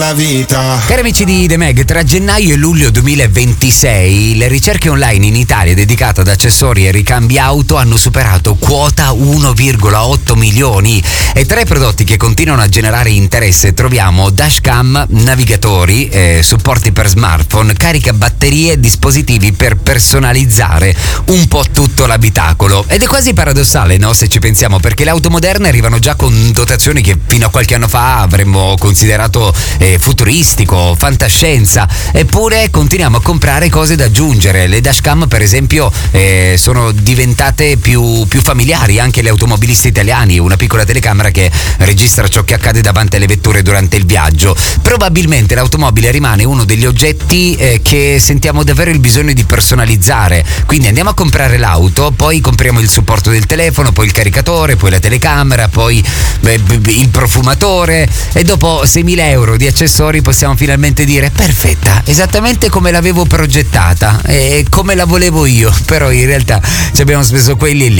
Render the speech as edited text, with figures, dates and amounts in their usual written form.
la vita. Cari amici di The Meg, tra gennaio e luglio 2026 le ricerche online in Italia dedicate ad accessori e ricambi auto hanno superato quota 1,8 milioni e tra i prodotti che continuano a generare interesse troviamo dashcam, navigatori, supporti per smartphone, caricabatterie e dispositivi per personalizzare un po' tutto l'abitacolo. Ed è quasi paradossale, no? Se ci pensiamo, perché le auto moderne arrivano già con dotazioni che fino a qualche anno fa avremmo considerato futuristico, fantascienza, eppure continuiamo a comprare cose da aggiungere. Le dashcam per esempio sono diventate più familiari anche agli automobilisti italiani, una piccola telecamera che registra ciò che accade davanti alle vetture durante il viaggio. Probabilmente l'automobile rimane uno degli oggetti che sentiamo davvero il bisogno di personalizzare, quindi andiamo a comprare l'auto, poi compriamo il supporto del telefono, poi il caricatore, poi la telecamera, poi il profumatore e dopo 6.000 euro di accessori possiamo finalmente dire perfetta, esattamente come l'avevo progettata e come la volevo io, però in realtà ci abbiamo speso quelli lì.